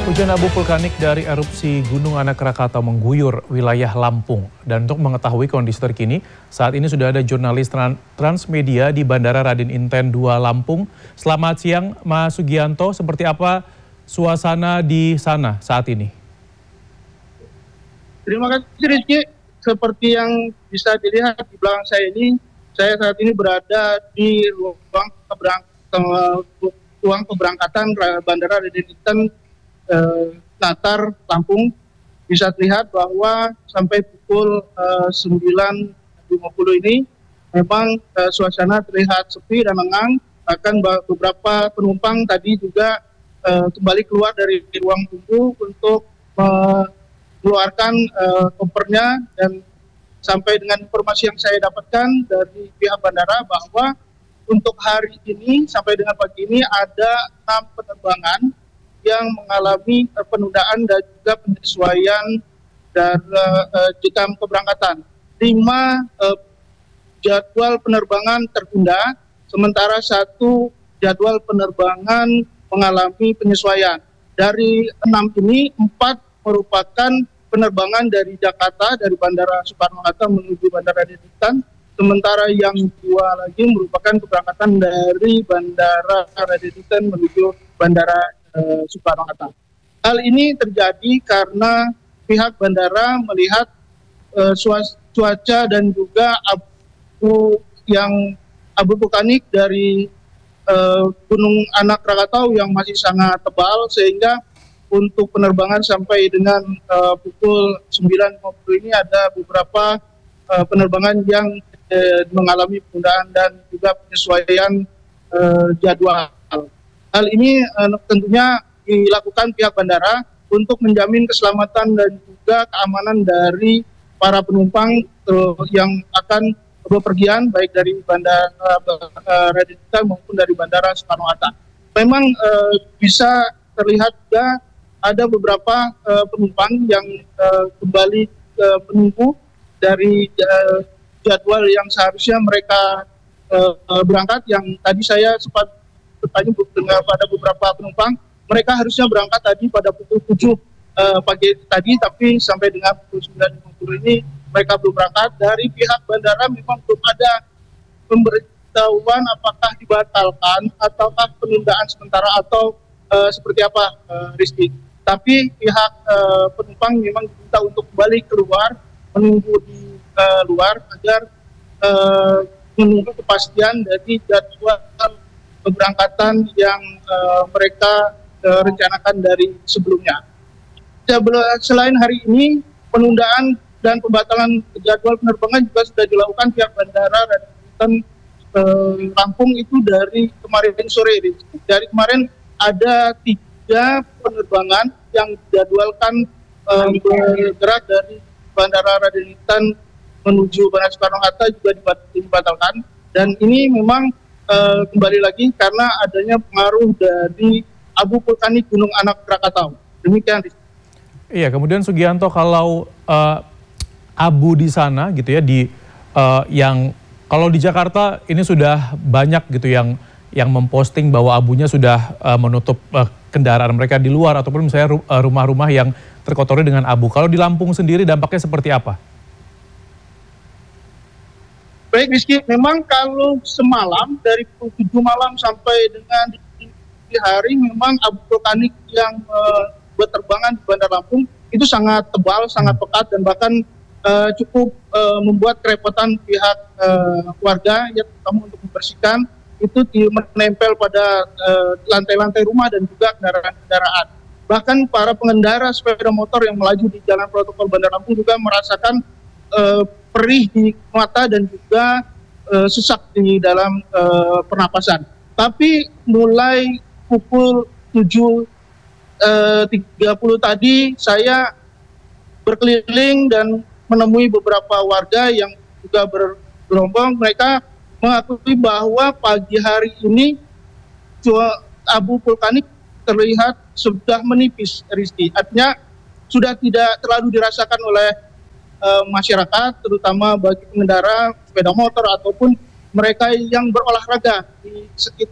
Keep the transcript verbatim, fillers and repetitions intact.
Hujan abu vulkanik dari erupsi Gunung Anak Rakatau mengguyur wilayah Lampung. Dan untuk mengetahui kondisi terkini, saat ini sudah ada jurnalis Tran- Transmedia di Bandara Raden Inten dua Lampung. Selamat siang, Mas Sugianto. Seperti apa suasana di sana saat ini? Terima kasih Rizky. Seperti yang bisa dilihat di belakang saya ini, saya saat ini berada di ruang, keberang, ruang keberangkatan Bandara Raden Inten Eh, Natar Lampung. Bisa terlihat bahwa sampai pukul eh, sembilan lima puluh ini memang eh, suasana terlihat sepi dan lengang. Bahkan beberapa penumpang tadi juga eh, kembali keluar dari ruang tunggu untuk mengeluarkan eh, kopernya. Dan sampai dengan informasi yang saya dapatkan dari pihak bandara bahwa untuk hari ini sampai dengan pagi ini ada enam penerbangan yang mengalami uh, penundaan dan juga penyesuaian dari uh, jam keberangkatan. Lima uh, jadwal penerbangan tertunda, sementara satu jadwal penerbangan mengalami penyesuaian. Dari enam ini, empat merupakan penerbangan dari Jakarta, dari Bandara Soekarno-Hatta menuju Bandara Raden Inten, sementara yang dua lagi merupakan keberangkatan dari Bandara Raden Inten menuju Bandara Soekarno-Hatta. Hal ini terjadi karena pihak bandara melihat uh, cuaca dan juga abu yang abu vulkanik dari uh, Gunung Anak Rakatau yang masih sangat tebal, sehingga untuk penerbangan sampai dengan uh, pukul sembilan lima puluh ini ada beberapa uh, penerbangan yang uh, mengalami penundaan dan juga penyesuaian uh, jadwal. Hal ini uh, tentunya dilakukan pihak bandara untuk menjamin keselamatan dan juga keamanan dari para penumpang uh, yang akan bepergian baik dari Bandara uh, Raden Inten maupun dari Bandara Soekarno-Hatta. Memang uh, bisa terlihat juga ada beberapa uh, penumpang yang uh, kembali uh, menunggu dari uh, jadwal yang seharusnya mereka uh, berangkat. Yang tadi saya sempat bertanya dengan pada beberapa penumpang, mereka harusnya berangkat tadi pada pukul tujuh uh, pagi tadi, tapi sampai dengan pukul sembilan lima puluh ini mereka belum berangkat. Dari pihak bandara memang belum ada pemberitahuan apakah dibatalkan ataukah penundaan sementara atau uh, seperti apa, uh, Rizky. Tapi pihak uh, penumpang memang diminta untuk kembali keluar, menunggu di uh, luar agar uh, menunggu kepastian dari jadwal keberangkatan yang uh, mereka uh, rencanakan dari sebelumnya. Selain hari ini, penundaan dan pembatalan jadwal penerbangan juga sudah dilakukan pihak Bandara Raden Inten uh, Lampung itu dari kemarin sore. Dari kemarin ada tiga penerbangan yang dijadwalkan uh, bergerak dari Bandara Raden Inten menuju Bandara Soekarno-Hatta juga dibatalkan. Dan ini memang Uh, kembali lagi karena adanya pengaruh dari abu vulkanik Gunung Anak Rakatau. Demikian. Iya, kemudian Sugianto, kalau uh, abu di sana gitu ya, di uh, yang kalau di Jakarta ini sudah banyak gitu yang yang memposting bahwa abunya sudah uh, menutup uh, kendaraan mereka di luar ataupun misalnya rumah-rumah yang terkotori dengan abu. Kalau di Lampung sendiri dampaknya seperti apa? Baik Rizky, memang kalau semalam dari pukul tujuh malam sampai dengan di hari memang abu vulkanik yang uh, berterbangan di Bandar Lampung itu sangat tebal, sangat pekat, dan bahkan uh, cukup uh, membuat kerepotan pihak uh, warga ya, terutama untuk membersihkan itu menempel pada lantai-lantai uh, rumah dan juga kendaraan-kendaraan. Bahkan para pengendara sepeda motor yang melaju di jalan protokol Bandar Lampung juga merasakan uh, perih di mata dan juga uh, sesak di dalam uh, pernapasan. Tapi mulai pukul tujuh tiga puluh tadi saya berkeliling dan menemui beberapa warga yang juga bergerombol. Mereka mengakui bahwa pagi hari ini abu vulkanik terlihat sudah menipis, Rizky. Artinya sudah tidak terlalu dirasakan oleh masyarakat, terutama bagi pengendara sepeda motor ataupun mereka yang berolahraga di sekitar